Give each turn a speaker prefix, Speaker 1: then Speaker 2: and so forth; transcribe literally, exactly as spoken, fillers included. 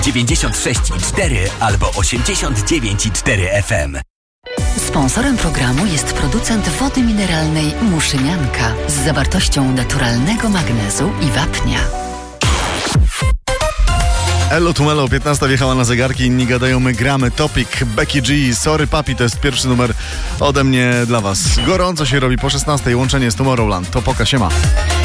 Speaker 1: dziewięćdziesiąt sześć i cztery albo osiemdziesiąt dziewięć i cztery F M.
Speaker 2: Sponsorem programu jest producent wody mineralnej Muszynianka z zawartością naturalnego magnezu i wapnia.
Speaker 3: Elo tu Melo, piętnasta wjechała na zegarki, inni gadają, my gramy. Topic, Becky G, Sorry Papi, to jest pierwszy numer ode mnie dla was. Gorąco się robi po szesnastej, łączenie z Tomorrowland. To poka, siema.